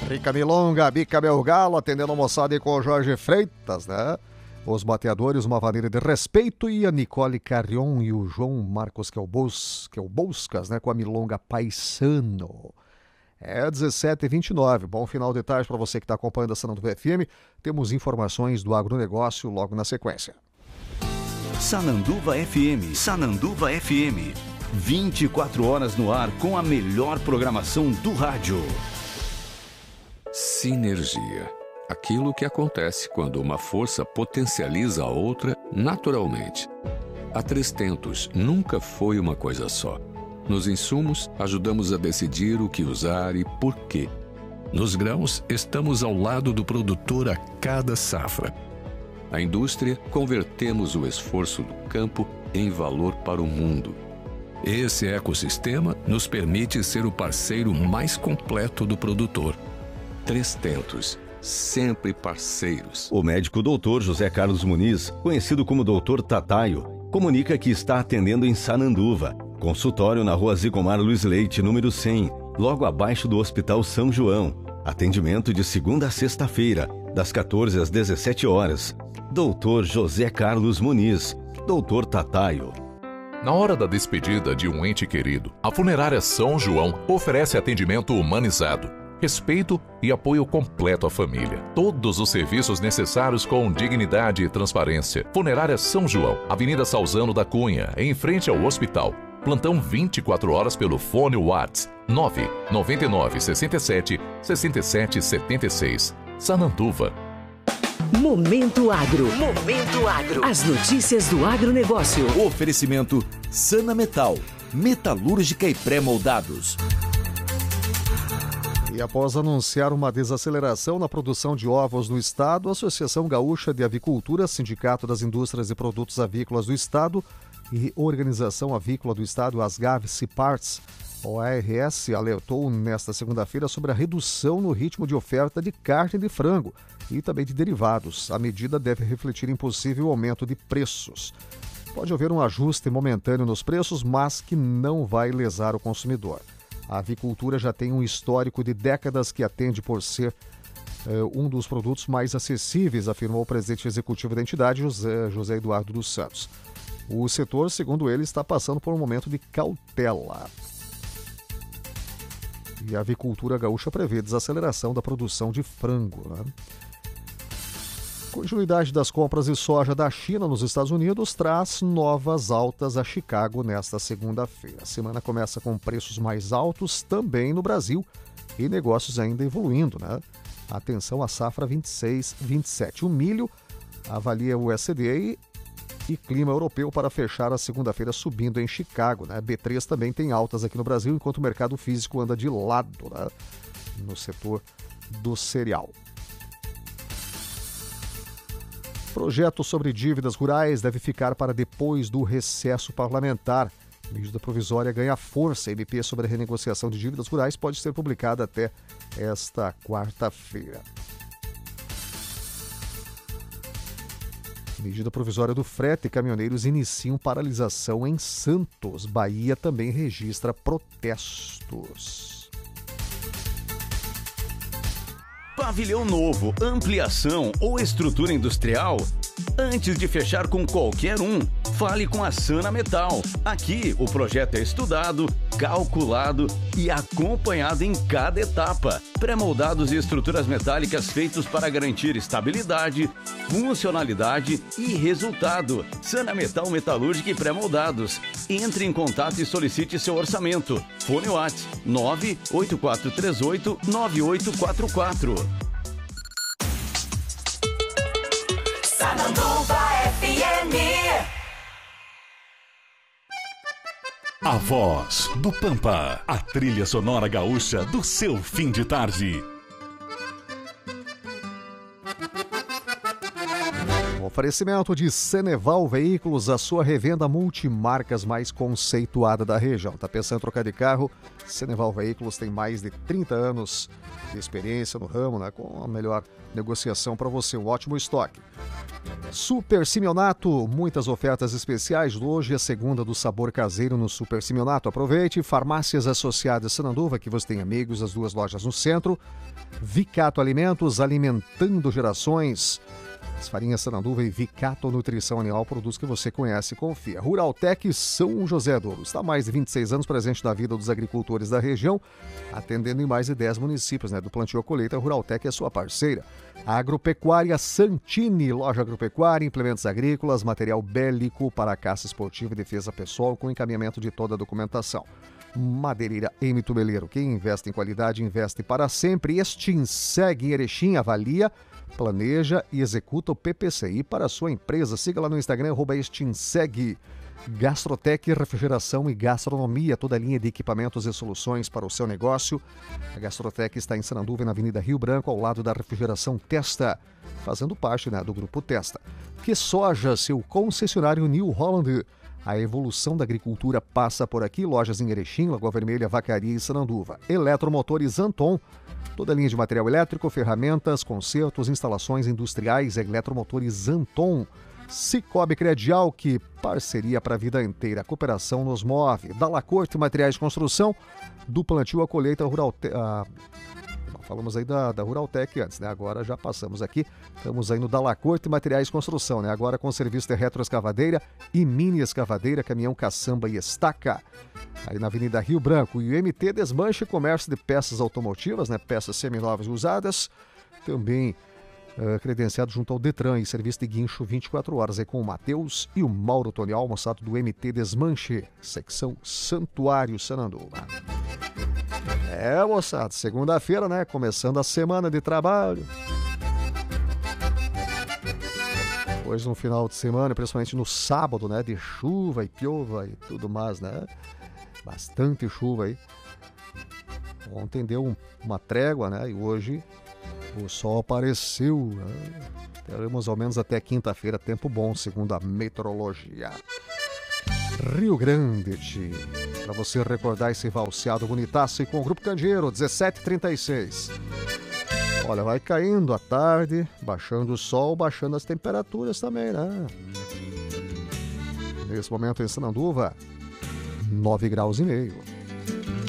Bica Milonga, Bica Meu Galo, atendendo a moçada e com o Jorge Freitas, né? Os bateadores, uma maneira de respeito, e a Nicole Carrion e o João Marcos, que é o Boscas, né? Com a Milonga Paisano. É 17h29. Bom final de tarde para você que está acompanhando a Sananduva FM. Temos informações do agronegócio logo na sequência. Sananduva FM, Sananduva FM. 24 horas no ar com a melhor programação do rádio. Sinergia. Aquilo que acontece quando uma força potencializa a outra naturalmente. A 3tentos nunca foi uma coisa só. Nos insumos, ajudamos a decidir o que usar e por quê. Nos grãos, estamos ao lado do produtor a cada safra. Na indústria, convertemos o esforço do campo em valor para o mundo. Esse ecossistema nos permite ser o parceiro mais completo do produtor. 3tentos, sempre parceiros. O médico Dr. José Carlos Muniz, conhecido como Dr. Tataio, comunica que está atendendo em Sananduva. Consultório na Rua Zigomar Luiz Leite, número 100, logo abaixo do Hospital São João. Atendimento de segunda a sexta-feira, das 14 às 17 horas. Dr. José Carlos Muniz, Dr. Tataio. Na hora da despedida de um ente querido, a Funerária São João oferece atendimento humanizado, respeito e apoio completo à família. Todos os serviços necessários com dignidade e transparência. Funerária São João, Avenida Salzano da Cunha, em frente ao hospital. Plantão 24 horas pelo fone WhatsApp 999 67 67 76. Sananduva. Momento Agro. Momento Agro. As notícias do agronegócio. Oferecimento Sana Metal, metalúrgica e pré-moldados. E após anunciar uma desaceleração na produção de ovos no estado, a Associação Gaúcha de Avicultura, Sindicato das Indústrias e Produtos Avícolas do Estado e Organização Avícola do Estado, Asgav-Ciparts, o ARS, alertou nesta segunda-feira sobre a redução no ritmo de oferta de carne de frango e também de derivados. A medida deve refletir em possível aumento de preços. Pode haver um ajuste momentâneo nos preços, mas que não vai lesar o consumidor. A avicultura já tem um histórico de décadas que atende por ser um dos produtos mais acessíveis, afirmou o presidente executivo da entidade, José Eduardo dos Santos. O setor, segundo ele, está passando por um momento de cautela. E a avicultura gaúcha prevê desaceleração da produção de frango, né? Continuidade das compras de soja da China nos Estados Unidos traz novas altas a Chicago nesta segunda-feira. A semana começa com preços mais altos também no Brasil e negócios ainda evoluindo, né? Atenção à safra 26-27. O milho avalia o USDA e clima europeu para fechar a segunda-feira subindo em Chicago, né? B3 também tem altas aqui no Brasil, enquanto o mercado físico anda de lado, né? No setor do cereal. Projeto sobre dívidas rurais deve ficar para depois do recesso parlamentar. Medida provisória ganha força. A MP sobre a renegociação de dívidas rurais pode ser publicada até esta quarta-feira. Medida provisória do frete. Caminhoneiros iniciam paralisação em Santos. Bahia também registra protestos. Pavilhão novo, ampliação ou estrutura industrial? Antes de fechar com qualquer um, fale com a Sana Metal. Aqui o projeto é estudado, calculado e acompanhado em cada etapa. Pré-moldados e estruturas metálicas feitos para garantir estabilidade, funcionalidade e resultado. Sana Metal Metalúrgica e Pré-moldados. Entre em contato e solicite seu orçamento. Fone WhatsApp 98438-9844. Sananduva FM. A voz do Pampa, a trilha sonora gaúcha do seu fim de tarde. Oferecimento de Ceneval Veículos, a sua revenda multimarcas mais conceituada da região. Tá pensando em trocar de carro? Ceneval Veículos tem mais de 30 anos de experiência no ramo, né? Com a melhor negociação para você, um ótimo estoque. Super Simeonato, muitas ofertas especiais. Hoje é segunda do sabor caseiro no Super Simeonato. Aproveite. Farmácias Associadas Sananduva, que você tem amigos, as duas lojas no centro. Vicato Alimentos, alimentando gerações. As farinhas Sananduva e Vicato Nutrição Animal, produtos que você conhece e confia. Ruraltec São José do Ouro. Está há mais de 26 anos presente na vida dos agricultores da região, atendendo em mais de 10 municípios, né? Do plantio à colheita, a Ruraltec é sua parceira. Agropecuária Santini, loja agropecuária, implementos agrícolas, material bélico para caça esportiva e defesa pessoal, com encaminhamento de toda a documentação. Madeireira M. Tubeleiro, quem investe em qualidade, investe para sempre. Extinseg em Erechim, avalia, planeja e executa o PPCI para a sua empresa. Siga lá no Instagram, @Extinseg. Gastrotec, refrigeração e gastronomia, toda a linha de equipamentos e soluções para o seu negócio. A Gastrotec está em Sananduva, na Avenida Rio Branco, ao lado da refrigeração Testa, fazendo parte, né, do grupo Testa. Que Soja, seu concessionário New Holland. A evolução da agricultura passa por aqui. Lojas em Erechim, Lagoa Vermelha, Vacaria e Sananduva. Eletromotores Anton, toda a linha de material elétrico, ferramentas, consertos, instalações industriais. Eletromotores Anton. Cicobi Credial, que parceria para a vida inteira. A cooperação nos move. Dalacorte Materiais de Construção, do plantio à colheita rural. Falamos aí da Ruraltec antes, né? Agora já passamos aqui. Estamos aí no Dalacorte Materiais de Construção, né? Agora com serviço de retroescavadeira e mini escavadeira, caminhão caçamba e estaca. Aí na Avenida Rio Branco. E o MT Desmanche Comércio de Peças Automotivas, né? Peças seminovas e usadas. Também credenciado junto ao Detran e serviço de guincho 24 horas aí com o Matheus e o Mauro Tonial, almoçado do MT Desmanche, secção Santuário Sananduva. Moçada, segunda-feira, né? Começando a semana de trabalho. Depois no final de semana, principalmente no sábado, né? De chuva e piova e tudo mais, né? Bastante chuva aí. Ontem deu uma trégua, né? E hoje o sol apareceu, né? Teremos ao menos até quinta-feira tempo bom, segundo a meteorologia. Rio Grande, para você recordar esse valseado bonitaço e com o Grupo Candeeiro, 17h36. Olha, vai caindo a tarde, baixando o sol, baixando as temperaturas também, né? Nesse momento em Sananduva, 9,5 graus.